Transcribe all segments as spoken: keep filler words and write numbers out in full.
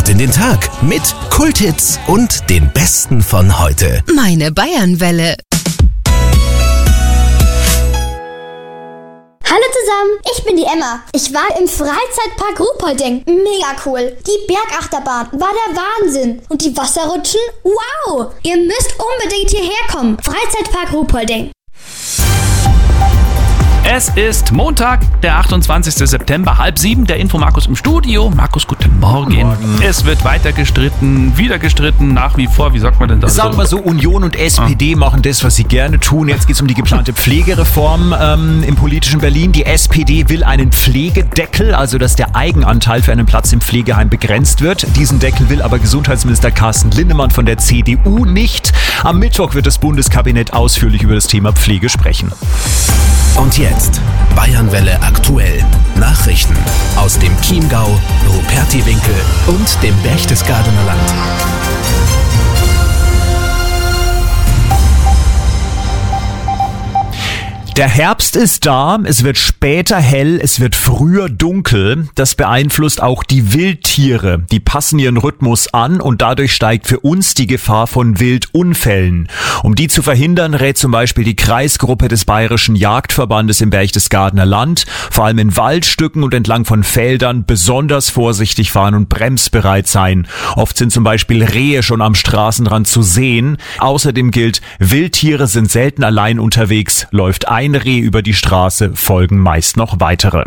Start in den Tag mit Kulthits und den Besten von heute. Meine Bayernwelle. Hallo zusammen, ich bin die Emma. Ich war im Freizeitpark Ruhpolding. Mega cool. Die Bergachterbahn war der Wahnsinn. Und die Wasserrutschen? Wow! Ihr müsst unbedingt hierher kommen. Freizeitpark Ruhpolding. Es ist Montag, der achtundzwanzigster September, halb sieben, der Info-Markus im Studio. Markus, guten Morgen. Guten Morgen. Es wird weiter gestritten, wieder gestritten, nach wie vor. Wie sagt man denn das? Sagen wir so, Union und S P D ah. machen das, was sie gerne tun. Jetzt geht es um die geplante Pflegereform ähm, im politischen Berlin. Die S P D will einen Pflegedeckel, also dass der Eigenanteil für einen Platz im Pflegeheim begrenzt wird. Diesen Deckel will aber Gesundheitsminister Carsten Linnemann von der C D U nicht. Am Mittwoch wird das Bundeskabinett ausführlich über das Thema Pflege sprechen. Und jetzt Bayernwelle aktuell. Nachrichten aus dem Chiemgau, Rupertiwinkel und dem Berchtesgadener Land. Der Herbst ist da, es wird später hell, es wird früher dunkel. Das beeinflusst auch die Wildtiere. Die passen ihren Rhythmus an und dadurch steigt für uns die Gefahr von Wildunfällen. Um die zu verhindern, rät zum Beispiel die Kreisgruppe des Bayerischen Jagdverbandes im Berchtesgadener Land, vor allem in Waldstücken und entlang von Feldern, besonders vorsichtig fahren und bremsbereit sein. Oft sind zum Beispiel Rehe schon am Straßenrand zu sehen. Außerdem gilt, Wildtiere sind selten allein unterwegs, läuft ein Ein Reh über die Straße, folgen meist noch weitere.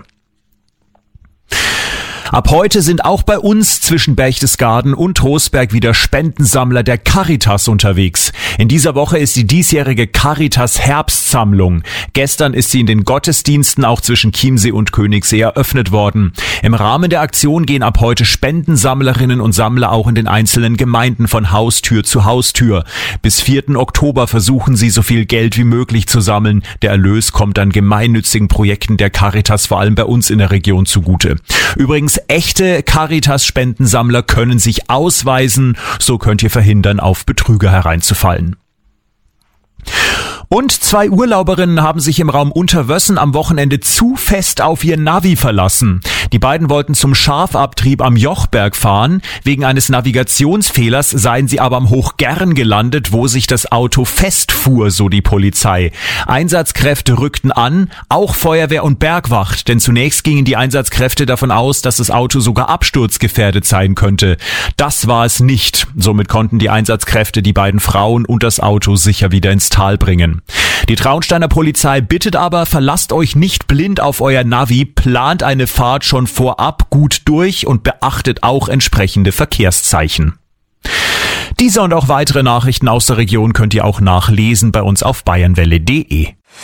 Ab heute sind auch bei uns zwischen Berchtesgaden und Trostberg wieder Spendensammler der Caritas unterwegs. In dieser Woche ist die diesjährige Caritas Herbstsammlung. Gestern ist sie in den Gottesdiensten auch zwischen Chiemsee und Königssee eröffnet worden. Im Rahmen der Aktion gehen ab heute Spendensammlerinnen und Sammler auch in den einzelnen Gemeinden von Haustür zu Haustür. Bis vierten Oktober versuchen sie, so viel Geld wie möglich zu sammeln. Der Erlös kommt dann gemeinnützigen Projekten der Caritas, vor allem bei uns in der Region, zugute. Übrigens, echte Caritas-Spendensammler können sich ausweisen, so könnt ihr verhindern, auf Betrüger hereinzufallen. Und zwei Urlauberinnen haben sich im Raum Unterwössen am Wochenende zu fest auf ihr Navi verlassen. Die beiden wollten zum Schafabtrieb am Jochberg fahren. Wegen eines Navigationsfehlers seien sie aber am Hochgern gelandet, wo sich das Auto festfuhr, so die Polizei. Einsatzkräfte rückten an, auch Feuerwehr und Bergwacht, denn zunächst gingen die Einsatzkräfte davon aus, dass das Auto sogar absturzgefährdet sein könnte. Das war es nicht. Somit konnten die Einsatzkräfte die beiden Frauen und das Auto sicher wieder ins Tal bringen. Die Traunsteiner Polizei bittet aber, verlasst euch nicht blind auf euer Navi, plant eine Fahrt schon vorab gut durch und beachtet auch entsprechende Verkehrszeichen. Diese und auch weitere Nachrichten aus der Region könnt ihr auch nachlesen bei uns auf bayernwelle punkt de.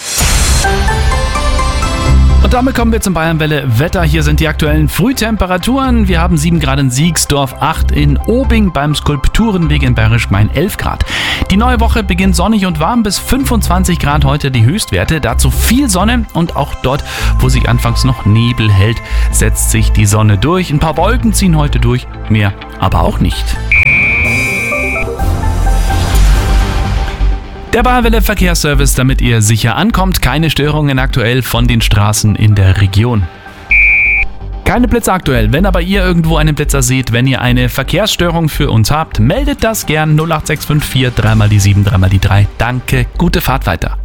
Und damit kommen wir zum Bayernwelle-Wetter. Hier sind die aktuellen Frühtemperaturen. Wir haben sieben Grad in Siegsdorf, acht in Obing, beim Skulpturenweg in Bayerisch Main elf Grad. Die neue Woche beginnt sonnig und warm, bis fünfundzwanzig Grad heute die Höchstwerte. Dazu viel Sonne und auch dort, wo sich anfangs noch Nebel hält, setzt sich die Sonne durch. Ein paar Wolken ziehen heute durch, mehr aber auch nicht. Der Bayernwelle Verkehrsservice, damit ihr sicher ankommt. Keine Störungen aktuell von den Straßen in der Region. Keine Blitzer aktuell. Wenn aber ihr irgendwo einen Blitzer seht, wenn ihr eine Verkehrsstörung für uns habt, meldet das gern null acht sechs fünf vier, drei mal die sieben, drei mal die drei. Danke, gute Fahrt weiter.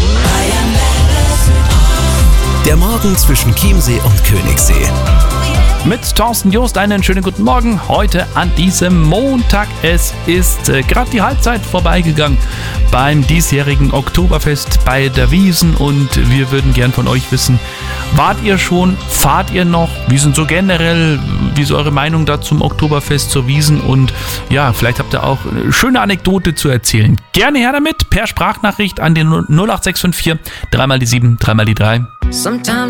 Der Morgen zwischen Chiemsee und Königssee. Mit Thorsten Joost einen schönen guten Morgen heute an diesem Montag. Es ist äh, gerade die Halbzeit vorbeigegangen beim diesjährigen Oktoberfest bei der Wiesn und wir würden gern von euch wissen, wart ihr schon, fahrt ihr noch, wie sind so generell, wie ist eure Meinung da zum Oktoberfest, zur Wiesn und ja, vielleicht habt ihr auch eine schöne Anekdote zu erzählen. Gerne her damit, per Sprachnachricht an den null acht sechs fünf vier, drei mal die sieben, drei mal die drei. Sometimes